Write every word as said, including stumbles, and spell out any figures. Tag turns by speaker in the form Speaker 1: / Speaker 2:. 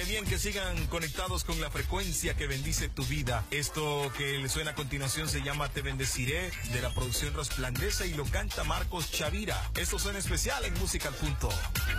Speaker 1: bien, que sigan conectados con la frecuencia que bendice tu vida. Esto que le suena a continuación se llama Te Bendeciré, de la producción Resplandece, y lo canta Marcos Chavira. Esto suena especial en Música al Punto.